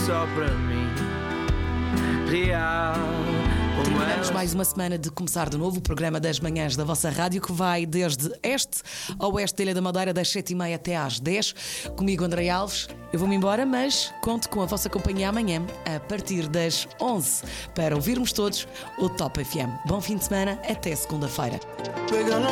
só para mim, real. Terminamos mais uma semana de começar de novo o programa das manhãs da vossa rádio, que vai desde este a oeste da Ilha da Madeira, das 7h30 até às 10. Comigo, André Alves. Eu vou-me embora, mas conto com a vossa companhia amanhã, a partir das 11, para ouvirmos todos o Top FM. Bom fim de semana, até segunda-feira.